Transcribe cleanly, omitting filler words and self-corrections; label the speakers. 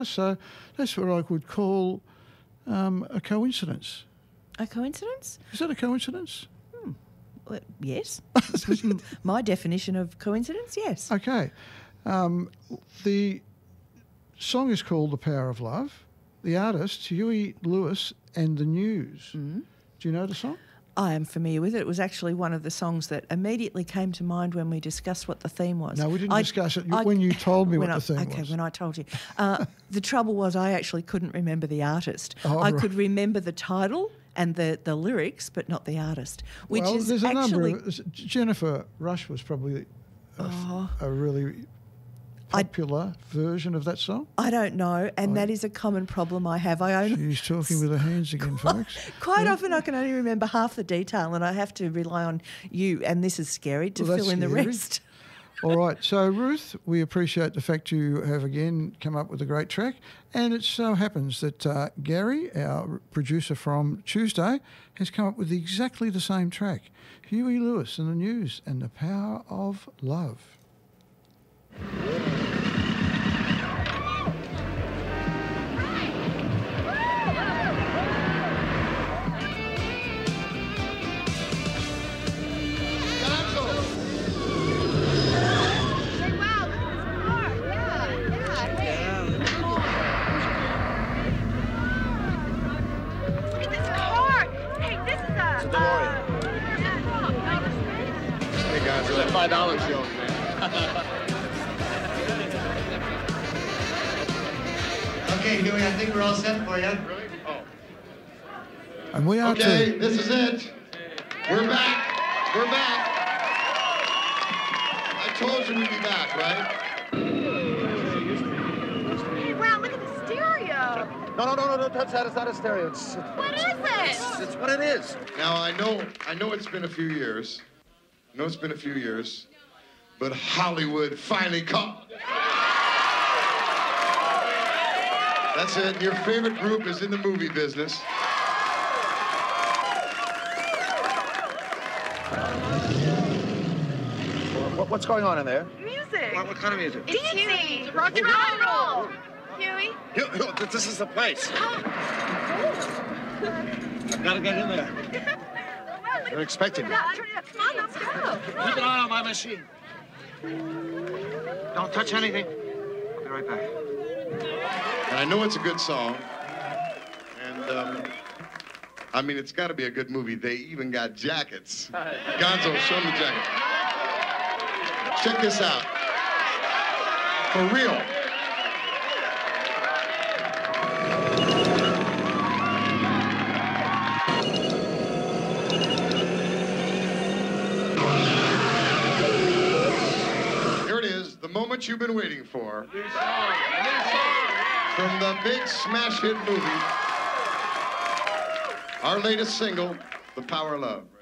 Speaker 1: So that's what I would call a coincidence.
Speaker 2: A coincidence?
Speaker 1: Is that a coincidence?
Speaker 2: Well, yes. My definition of coincidence, yes.
Speaker 1: Okay. The song is called The Power of Love. The artist, Huey Lewis and the News. Do you know the song?
Speaker 2: I am familiar with it. It was actually one of the songs that immediately came to mind when we discussed what the theme was.
Speaker 1: No, we didn't discuss it when you told me what the theme was.
Speaker 2: Okay, when I told you. The trouble was I actually couldn't remember the artist.
Speaker 1: Oh,
Speaker 2: I
Speaker 1: right.
Speaker 2: could remember the title and the lyrics, but not the artist, which
Speaker 1: well,
Speaker 2: is
Speaker 1: there's a
Speaker 2: actually...
Speaker 1: number of... Jennifer Rush was probably a really popular version of that song.
Speaker 2: I don't know, and that is a common problem I have.
Speaker 1: She's talking with her hands again, folks.
Speaker 2: Quite often I can only remember half the detail and I have to rely on you, and this is scary, to fill in the rest.
Speaker 1: All right, so Ruth, we appreciate the fact you have again come up with a great track, and it so happens that Gary, our producer from Tuesday, has come up with exactly the same track, Huey Lewis and the News and the Power of Love.
Speaker 3: $5 show, man.
Speaker 4: Okay, Huey, I think we're all set for you.
Speaker 3: Really? Oh.
Speaker 1: And we are
Speaker 4: Okay,
Speaker 1: too.
Speaker 4: this is it. We're back. We're back. I told you we'd be back, right?
Speaker 5: Hey, wow, look at the stereo.
Speaker 3: No, don't touch that. It's not a stereo.
Speaker 5: What is it?
Speaker 3: It's what it is.
Speaker 4: Now, I know it's been a few years. But Hollywood finally caught. That's it. Your favorite group is in the movie business.
Speaker 3: What's going on in there?
Speaker 5: Music.
Speaker 3: What kind of music?
Speaker 5: It's Huey. Rock and roll. Huey.
Speaker 3: This is the place. I've got to get in there. They're expecting me.
Speaker 5: Come on, let's go.
Speaker 3: Keep an eye on my machine. Don't touch anything. I'll be right back.
Speaker 4: And I know it's a good song. And, I mean, it's got to be a good movie. They even got jackets. Gonzo, show them the jacket. Check this out. For real. Here it is, the moment you've been waiting for. From the big smash hit movie, our latest single, The Power of Love.